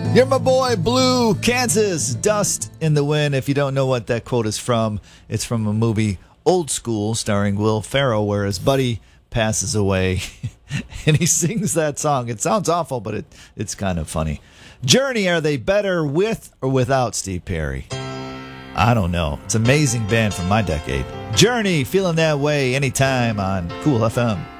You're my boy, Blue, Kansas, Dust in the Wind. If you don't know what that quote is from, it's from a movie, Old School, starring Will Ferrell, where his buddy passes away, and he sings that song. It sounds awful, but it's kind of funny. Journey, are they better with or without Steve Perry? I don't know. It's an amazing band from my decade. Journey, feeling that way anytime on Cool FM.